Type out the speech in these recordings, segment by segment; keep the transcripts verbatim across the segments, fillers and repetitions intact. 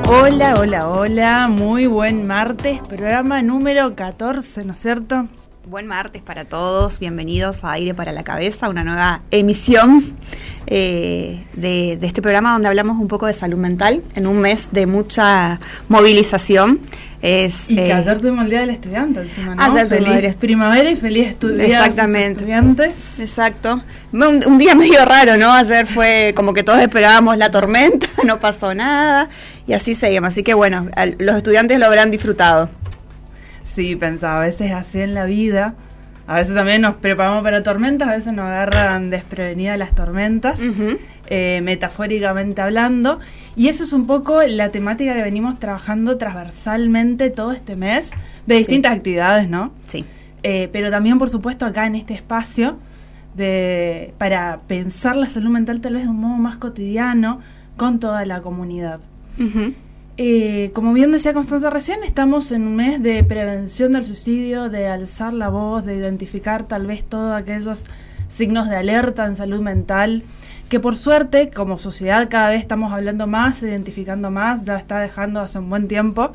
Hola, hola, hola, muy buen martes, programa número catorce, ¿no es cierto? Buen martes para todos, bienvenidos a Aire para la Cabeza, una nueva emisión eh, de, de este programa donde hablamos un poco de salud mental en un mes de mucha movilización. Es, y que eh, ayer tuvimos el Día del Estudiante, encima, ¿no? Ayer feliz tuvimos el... primavera y feliz estu- Exactamente. estudiantes. Exacto. Un, un día medio raro, ¿no? Ayer fue como que todos esperábamos la tormenta, no pasó nada y así seguimos. Así que bueno, al, los estudiantes lo habrán disfrutado. Sí, pensaba, a veces así en la vida, a veces también nos preparamos para tormentas, a veces nos agarran desprevenidas las tormentas, uh-huh. eh, metafóricamente hablando, y eso es un poco la temática que venimos trabajando transversalmente todo este mes, de distintas sí. actividades, ¿no? Sí. Eh, pero también, por supuesto, acá en este espacio, de para pensar la salud mental tal vez de un modo más cotidiano, con toda la comunidad. Uh-huh. Eh, como bien decía Constanza recién, estamos en un mes de prevención del suicidio, de alzar la voz, de identificar tal vez todos aquellos signos de alerta en salud mental, que por suerte, como sociedad, cada vez estamos hablando más, identificando más, ya está dejando hace un buen tiempo,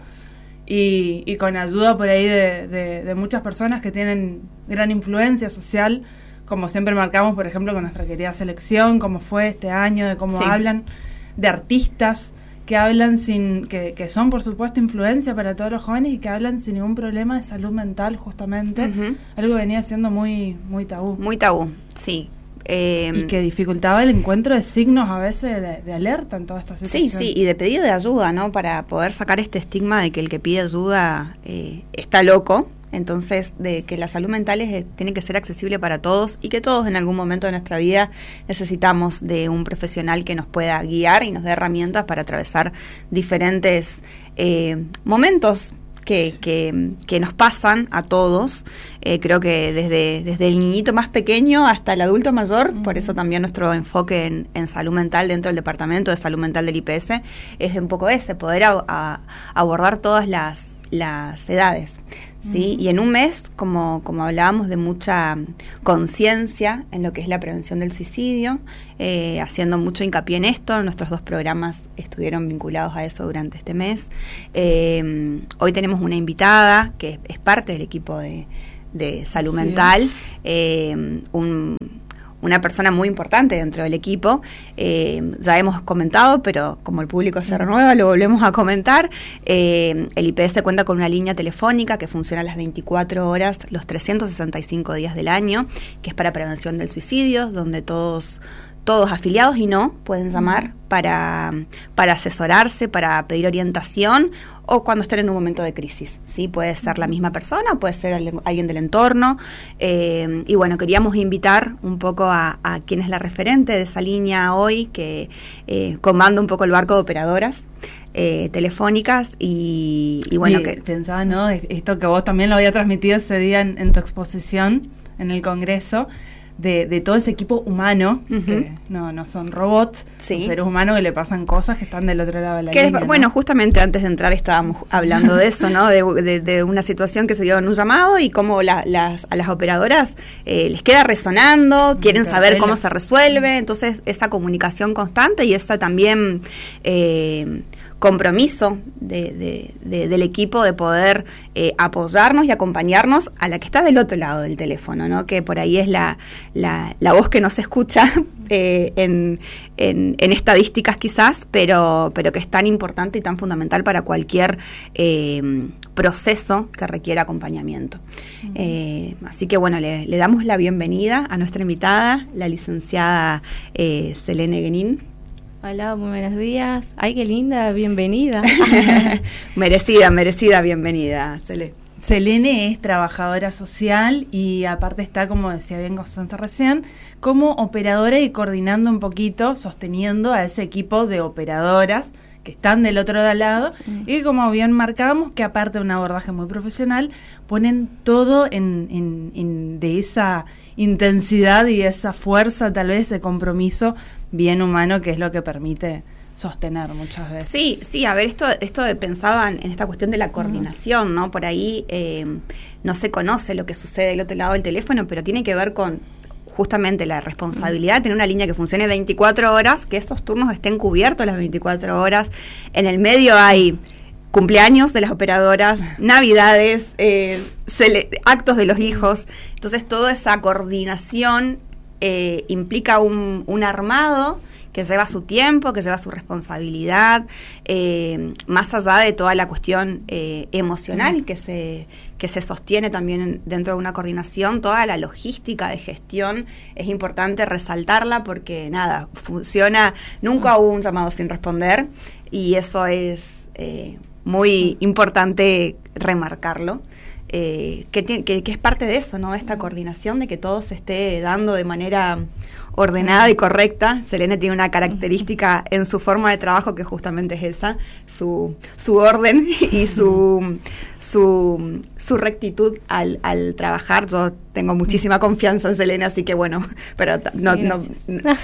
y, y con ayuda por ahí de, de, de muchas personas que tienen gran influencia social, como siempre marcamos, por ejemplo, con nuestra querida selección, cómo fue este año, de cómo sí. hablan, de artistas que hablan sin, que, que son por supuesto influencia para todos los jóvenes y que hablan sin ningún problema de salud mental justamente, uh-huh. algo que venía siendo muy, muy tabú. Muy tabú, sí. Eh, y que dificultaba el encuentro de signos a veces de, de alerta en toda esta situación. Sí, sí, y de pedido de ayuda, ¿no? Para poder sacar este estigma de que el que pide ayuda eh, está loco. Entonces, de que la salud mental es, tiene que ser accesible para todos y que todos en algún momento de nuestra vida necesitamos de un profesional que nos pueda guiar y nos dé herramientas para atravesar diferentes eh, momentos que, que, que nos pasan a todos. Eh, creo que desde, desde el niñito más pequeño hasta el adulto mayor, uh-huh. por eso también nuestro enfoque en, en salud mental dentro del Departamento de Salud Mental del I P S es un poco ese, poder a, a abordar todas las, las edades. Sí, y en un mes, como, como hablábamos, de mucha conciencia en lo que es la prevención del suicidio, eh, haciendo mucho hincapié en esto, nuestros dos programas estuvieron vinculados a eso durante este mes. Eh, hoy tenemos una invitada que es, es parte del equipo de, de salud sí. mental, eh, un... una persona muy importante dentro del equipo, eh, ya hemos comentado, pero como el público se renueva, lo volvemos a comentar. Eh, el I P S cuenta con una línea telefónica que funciona las veinticuatro horas, los trescientos sesenta y cinco días del año, que es para prevención del suicidio, donde todos... todos afiliados y no pueden llamar para, para asesorarse, para pedir orientación o cuando estén en un momento de crisis, ¿sí? Puede ser la misma persona, puede ser alguien del entorno. Eh, y bueno, queríamos invitar un poco a, a quien es la referente de esa línea hoy, que eh, comanda un poco el barco de operadoras eh, telefónicas y, y bueno... Y que pensaba, ¿no? Esto que vos también lo había transmitido ese día en, en tu exposición en el Congreso, De, de todo ese equipo humano, uh-huh. que no, no son robots, sí. son seres humanos que le pasan cosas que están del otro lado de la que línea. Es, bueno, ¿no? Justamente antes de entrar estábamos hablando de eso, ¿no? De, de, de una situación que se dio en un llamado y cómo la, las, a las operadoras eh, les queda resonando, quieren saber cómo se resuelve, entonces esa comunicación constante y esa también... Eh, compromiso de, de, de, del equipo de poder eh, apoyarnos y acompañarnos a la que está del otro lado del teléfono, ¿no? Que por ahí es la, la, la voz que no se escucha eh, en, en, en estadísticas quizás, pero, pero que es tan importante y tan fundamental para cualquier eh, proceso que requiera acompañamiento. Uh-huh. Eh, así que bueno, le, le damos la bienvenida a nuestra invitada, la licenciada eh, Selene Guenin. Hola, muy buenos días. Ay, qué linda, bienvenida. merecida, merecida bienvenida, Selene. Selene es trabajadora social y aparte está, como decía bien Constanza recién, como operadora y coordinando un poquito, sosteniendo a ese equipo de operadoras que están del otro lado mm. y como bien marcábamos, que aparte de un abordaje muy profesional, ponen todo en, en, en de esa intensidad y esa fuerza, tal vez ese compromiso bien humano que es lo que permite sostener muchas veces. Sí, sí, a ver, esto esto de, pensaba en esta cuestión de la coordinación, uh-huh. ¿no? Por ahí eh, no se conoce lo que sucede del otro lado del teléfono, pero tiene que ver con justamente la responsabilidad de tener una línea que funcione veinticuatro horas, que esos turnos estén cubiertos las veinticuatro horas. En el medio hay cumpleaños de las operadoras, navidades, eh, cele- actos de los hijos. Entonces, toda esa coordinación eh, implica un, un armado que lleva su tiempo, que lleva su responsabilidad, eh, más allá de toda la cuestión eh, emocional mm. que se que se sostiene también dentro de una coordinación. Toda la logística de gestión es importante resaltarla porque, nada, funciona, nunca hubo un llamado sin responder y eso es eh, muy importante remarcarlo. Eh, que, tiene, que, que es parte de eso, ¿no? Esta coordinación de que todo se esté dando de manera ordenada y correcta. Selene tiene una característica en su forma de trabajo que justamente es esa, su, su orden y su, su, su rectitud al, al trabajar. Yo tengo muchísima confianza en Selene, así que bueno, pero no, no, no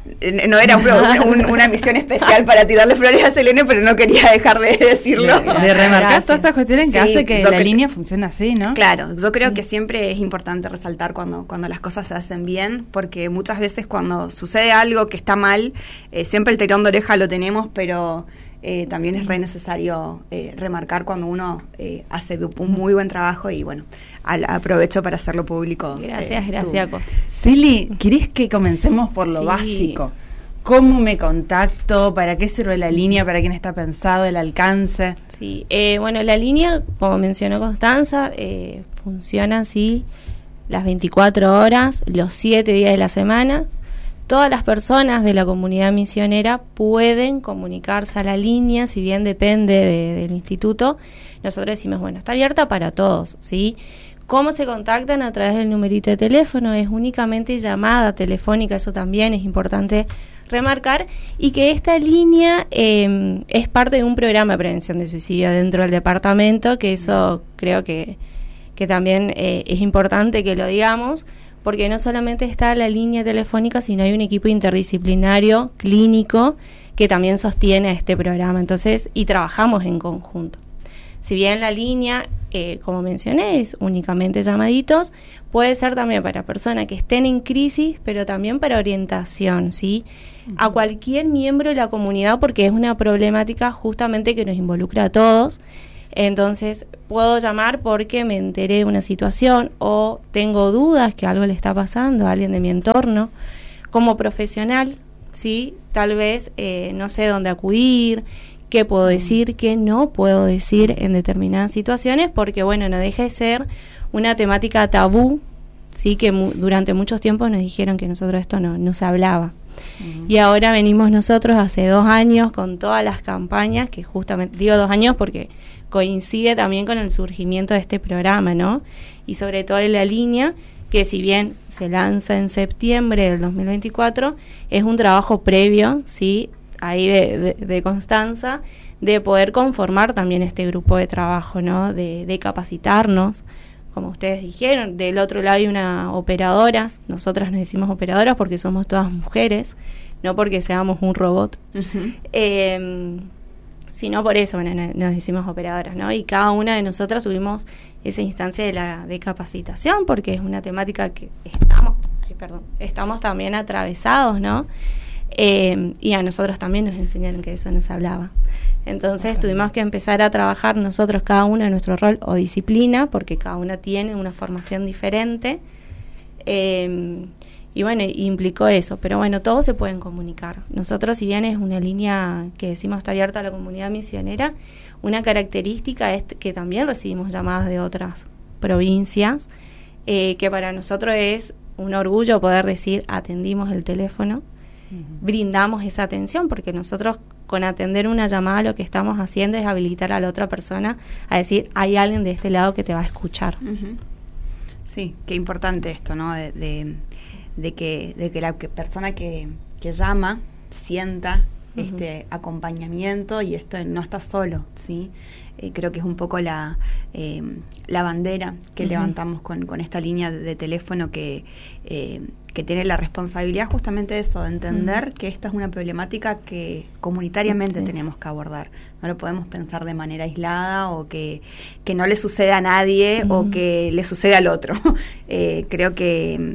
no era un, un, una misión especial para tirarle flores a Selene, pero no quería dejar de decirlo. De, de remarcar Gracias. Todas estas cuestiones que sí, hace que la cre- línea funcione así, ¿no? Claro, yo creo que siempre es importante resaltar cuando, cuando las cosas se hacen bien, porque muchas veces cuando sucede algo que está mal, eh, siempre el tirón de oreja lo tenemos, pero eh, también es re necesario eh, remarcar cuando uno eh, hace un muy buen trabajo y bueno, al, aprovecho para hacerlo público. Gracias, eh, gracias. Celi, ¿querés que comencemos por lo sí. básico? ¿Cómo me contacto? ¿Para qué sirve la línea? ¿Para quién está pensado? ¿El alcance? Sí, eh, bueno, la línea, como mencionó Constanza, eh, funciona así las veinticuatro horas, los siete días de la semana. Todas las personas de la comunidad misionera pueden comunicarse a la línea, si bien depende de, del instituto. Nosotros decimos, bueno, está abierta para todos, ¿sí? ¿Cómo se contactan? A través del numerito de teléfono, es únicamente llamada telefónica, eso también es importante remarcar, y que esta línea eh, es parte de un programa de prevención de suicidio dentro del departamento, que eso creo que, que también eh, es importante que lo digamos, porque no solamente está la línea telefónica, sino hay un equipo interdisciplinario, clínico, que también sostiene este programa, entonces, y trabajamos en conjunto. Si bien la línea, eh, como mencioné, es únicamente llamaditos, puede ser también para personas que estén en crisis, pero también para orientación, ¿sí? Uh-huh. A cualquier miembro de la comunidad, porque es una problemática justamente que nos involucra a todos. Entonces, puedo llamar porque me enteré de una situación o tengo dudas que algo le está pasando a alguien de mi entorno. Como profesional, ¿sí? Tal vez eh, no sé dónde acudir, qué puedo decir, qué no puedo decir en determinadas situaciones, porque bueno, no deja de ser una temática tabú, sí, que mu- durante muchos tiempos nos dijeron que nosotros esto no, no se hablaba. Uh-huh. Y ahora venimos nosotros hace dos años con todas las campañas, que justamente, digo dos años porque coincide también con el surgimiento de este programa, ¿no? Y sobre todo en la línea, que si bien se lanza en septiembre del dos mil veinticuatro, es un trabajo previo, ¿sí?, ahí de, de, de Constanza, de poder conformar también este grupo de trabajo, ¿no? De, de capacitarnos, como ustedes dijeron. Del otro lado hay una operadoras, nosotras nos decimos operadoras porque somos todas mujeres, no porque seamos un robot, uh-huh. eh, sino por eso, bueno, nos decimos operadoras, ¿no? Y cada una de nosotras tuvimos esa instancia de la de capacitación, porque es una temática que estamos, ay, perdón, estamos también atravesados, ¿no? Eh, y a nosotros también nos enseñaron que eso no se hablaba. Entonces okay. tuvimos que empezar a trabajar nosotros cada uno en nuestro rol o disciplina, porque cada una tiene una formación diferente, eh, y bueno, implicó eso. Pero bueno, todos se pueden comunicar. Nosotros, si bien es una línea que decimos está abierta a la comunidad misionera, una característica es que también recibimos llamadas de otras provincias, eh, que para nosotros es un orgullo poder decir atendimos el teléfono, brindamos esa atención, porque nosotros con atender una llamada lo que estamos haciendo es habilitar a la otra persona a decir, hay alguien de este lado que te va a escuchar. Uh-huh. Sí, qué importante esto, ¿no? De, de, de que de que la que persona que, que llama sienta uh-huh. este acompañamiento y esto no está solo, ¿sí? Eh, creo que es un poco la eh, la bandera que uh-huh. levantamos con, con esta línea de, de teléfono que eh, que tiene la responsabilidad justamente de eso, de entender uh-huh. que esta es una problemática que comunitariamente sí. tenemos que abordar. No lo podemos pensar de manera aislada o que, que no le sucede a nadie uh-huh. o que le sucede al otro. eh, creo que,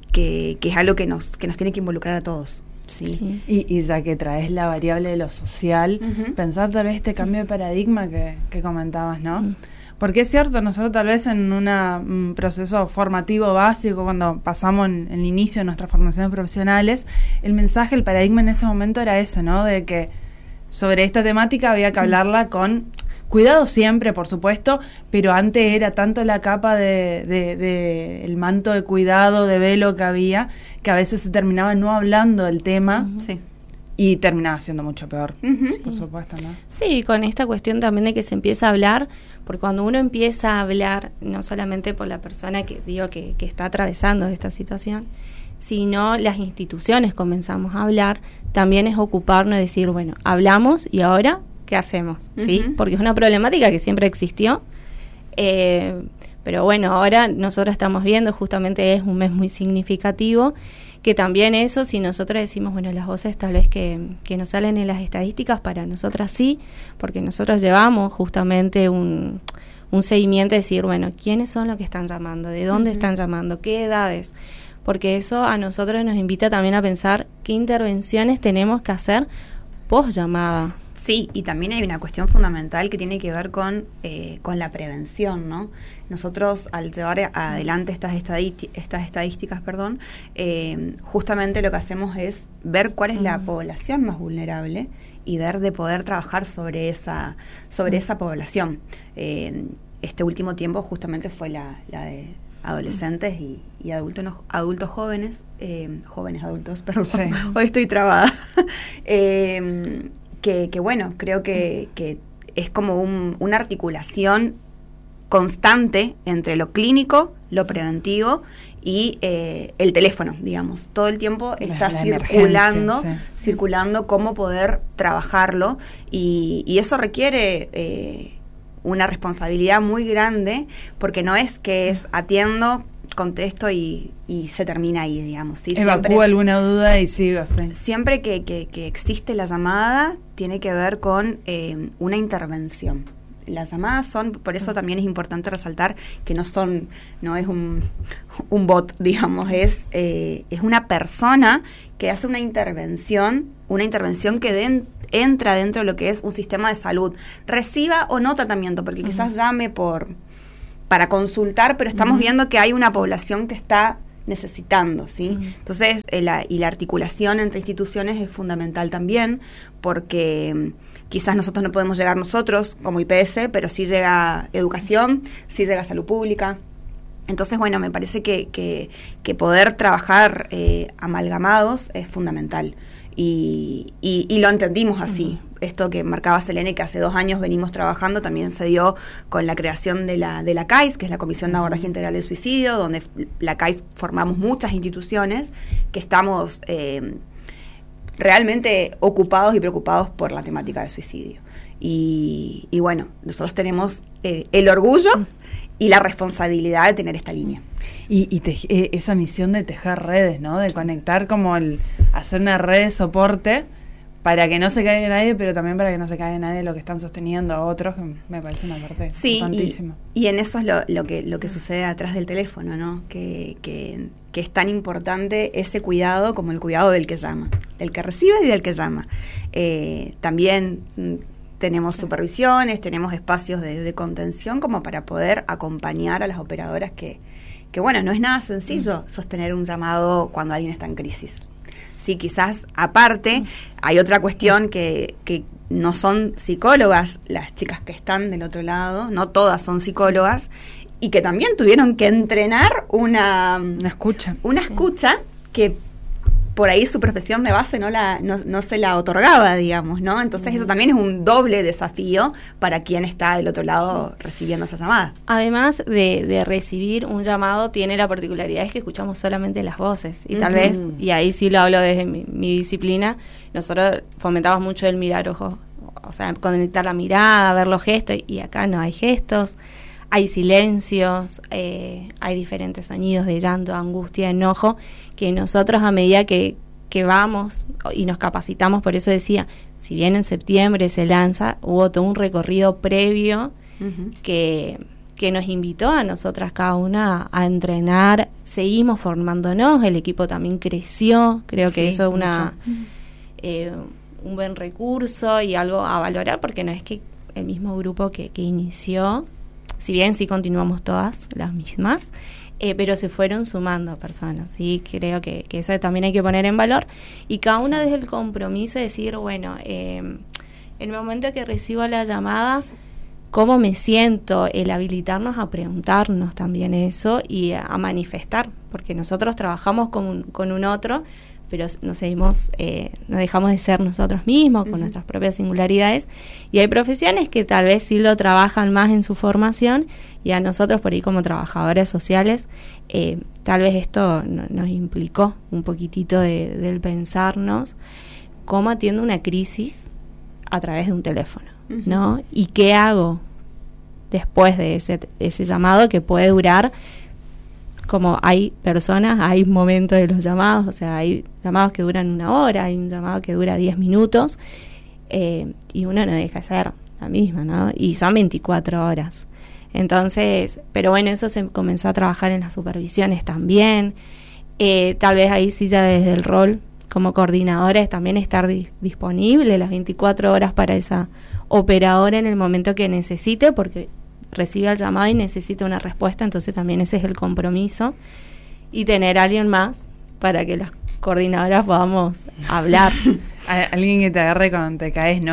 que, que es algo que nos, que nos tiene que involucrar a todos. Sí. Sí. Y, y ya que traes la variable de lo social, uh-huh. pensar tal vez este cambio de paradigma que, que comentabas, ¿no? Uh-huh. Porque es cierto, nosotros tal vez en una, un proceso formativo básico, cuando pasamos en, en el inicio de nuestras formaciones profesionales, el mensaje, el paradigma en ese momento era ese, ¿no? De que sobre esta temática había que hablarla con cuidado siempre, por supuesto, pero antes era tanto la capa de, de, de el manto de cuidado, de velo que había, que a veces se terminaba no hablando del tema. Uh-huh. Sí. Y terminaba siendo mucho peor, uh-huh. por sí. supuesto, ¿no? Sí, con esta cuestión también de que se empieza a hablar, porque cuando uno empieza a hablar, no solamente por la persona que digo que, que está atravesando esta situación, sino las instituciones comenzamos a hablar, también es ocuparnos de decir, bueno, hablamos y ahora, ¿qué hacemos? Uh-huh. ¿Sí? Porque es una problemática que siempre existió, eh, pero bueno, ahora nosotros estamos viendo, justamente es un mes muy significativo, que también eso, si nosotros decimos, bueno, las voces tal vez que, que nos salen en las estadísticas, para nosotras sí, porque nosotros llevamos justamente un, un seguimiento de decir, bueno, ¿quiénes son los que están llamando? ¿De dónde uh-huh. están llamando? ¿Qué edades? Porque eso a nosotros nos invita también a pensar qué intervenciones tenemos que hacer post llamada. Sí, y también hay una cuestión fundamental que tiene que ver con, eh, con la prevención, ¿no? Nosotros, al llevar adelante estas, estadísti- estas estadísticas, perdón, eh, justamente lo que hacemos es ver cuál es mm. la población más vulnerable y ver de poder trabajar sobre esa, sobre mm. esa población. Eh, este último tiempo justamente fue la, la de adolescentes y, y adultos, no, adultos jóvenes, eh, jóvenes adultos, perdón, sí. hoy estoy trabada. eh, Que, que bueno, creo que, que es como un, una articulación constante entre lo clínico, lo preventivo y eh, el teléfono, digamos. Todo el tiempo está la, la circulando, sí. circulando cómo poder trabajarlo y, y eso requiere eh, una responsabilidad muy grande porque no es que es atiendo, contesto y, y se termina ahí, digamos. ¿Sí? Evacúo alguna duda y sigo. Sí. Siempre que, que, que existe la llamada, tiene que ver con eh, una intervención. Las llamadas son, por eso también es importante resaltar que no son, no es un, un bot, digamos, es, eh, es una persona que hace una intervención, una intervención que den, entra dentro de lo que es un sistema de salud, reciba o no tratamiento, porque quizás llame por... para consultar, pero estamos uh-huh. viendo que hay una población que está necesitando, ¿sí? Uh-huh. Entonces, eh, la, y la articulación entre instituciones es fundamental también, porque um, quizás nosotros no podemos llegar nosotros como I P S, pero sí llega educación, sí llega salud pública. Entonces, bueno, me parece que, que, que poder trabajar eh, amalgamados es fundamental. Y, y, y lo entendimos así. Uh-huh. Esto que marcaba Selene, que hace dos años venimos trabajando, también se dio con la creación de la de la C A I S, que es la Comisión de Abordaje Integral del Suicidio, donde la C A I S formamos muchas instituciones que estamos eh, realmente ocupados y preocupados por la temática del suicidio. Y, y bueno, nosotros tenemos eh, el orgullo y la responsabilidad de tener esta línea. Y, y te, eh, esa misión de tejer redes, ¿no? De conectar, como el hacer una red de soporte para que no se caiga nadie, pero también para que no se caiga nadie de lo que están sosteniendo a otros, que me parece una parte sí, importantísima. Y, y en eso es lo, lo que lo que sucede atrás del teléfono, ¿no? Que, que, que es tan importante ese cuidado como el cuidado del que llama, del que recibe y del que llama. Eh, también tenemos supervisiones, tenemos espacios de, de contención como para poder acompañar a las operadoras que, que bueno, no es nada sencillo sostener un llamado cuando alguien está en crisis. Sí, quizás aparte hay otra cuestión que, que no son psicólogas las chicas que están del otro lado, no todas son psicólogas, y que también tuvieron que entrenar una, una escucha, una escucha que por ahí su profesión de base no la no, no se la otorgaba, digamos, ¿no? Entonces uh-huh. eso también es un doble desafío para quien está del otro lado recibiendo esa llamada. Además de, de recibir un llamado, tiene la particularidad es que escuchamos solamente las voces. Y tal uh-huh. vez, y ahí sí lo hablo desde mi, mi disciplina, nosotros fomentamos mucho el mirar ojos, o sea, conectar la mirada, ver los gestos, y acá no hay gestos. Hay silencios, eh, hay diferentes sonidos de llanto, angustia, enojo, que nosotros a medida que, que vamos y nos capacitamos, por eso decía, si bien en septiembre se lanza, hubo todo un recorrido previo uh-huh. que, que nos invitó a nosotras cada una a entrenar. Seguimos formándonos, el equipo también creció, creo que sí, eso es una eh, un buen recurso y algo a valorar, porque no es que el mismo grupo que, que inició, si bien sí continuamos todas las mismas, eh, pero se fueron sumando personas, ¿sí? Creo que, que eso también hay que poner en valor, y cada una desde el compromiso de decir, bueno, eh, en el momento que recibo la llamada, cómo me siento, el habilitarnos a preguntarnos también eso y a, a manifestar, porque nosotros trabajamos con un, con un otro, pero nos seguimos, eh, no dejamos de ser nosotros mismos, con uh-huh. nuestras propias singularidades, y hay profesiones que tal vez sí lo trabajan más en su formación, y a nosotros por ahí como trabajadores sociales, eh, tal vez esto no, nos implicó un poquitito de, del pensarnos cómo atiendo una crisis a través de un teléfono, uh-huh. ¿no? ¿Y qué hago después de ese, ese llamado que puede durar? Como hay personas, hay momentos de los llamados, o sea, hay llamados que duran una hora, hay un llamado que dura diez minutos, eh, y uno no deja de ser la misma, ¿no? Y son veinticuatro horas. Entonces, pero bueno, eso se comenzó a trabajar en las supervisiones también, eh, tal vez ahí sí ya desde el rol como coordinadores también estar di- disponible las veinticuatro horas para esa operadora en el momento que necesite, porque recibe el llamado y necesita una respuesta, entonces también ese es el compromiso, y tener a alguien más para que las coordinadoras podamos hablar. Alguien que te agarre cuando te caes, ¿no?